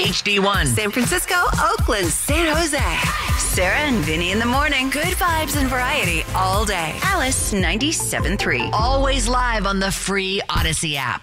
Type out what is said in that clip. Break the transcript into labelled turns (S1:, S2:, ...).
S1: HD1.
S2: San Francisco, Oakland, San Jose. Sarah and Vinny in the morning. Good vibes and variety all day. Alice 97.3.
S1: Always live on the free Odyssey app.